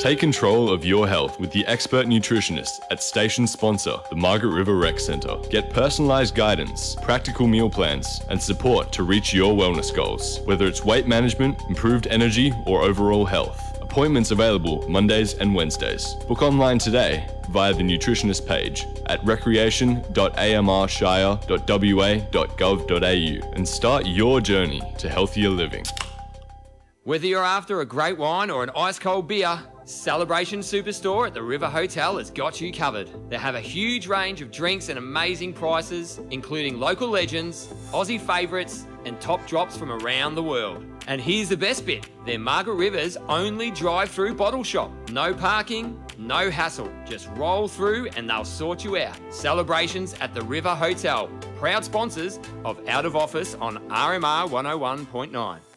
Take control of your health with the expert nutritionist at station sponsor, the Margaret River Rec Centre. Get personalised guidance, practical meal plans, and support to reach your wellness goals. Whether it's weight management, improved energy, or overall health. Appointments available Mondays and Wednesdays. Book online today via the nutritionist page at recreation.amrshire.wa.gov.au and start your journey to healthier living. Whether you're after a great wine or an ice-cold beer, Celebration Superstore at the River Hotel has got you covered. They have a huge range of drinks and amazing prices, including local legends, Aussie favourites, and top drops from around the world. And here's the best bit, they're Margaret River's only drive-through bottle shop. No parking, no hassle. Just roll through and they'll sort you out. Celebrations at the River Hotel, proud sponsors of Out of Office on RMR 101.9.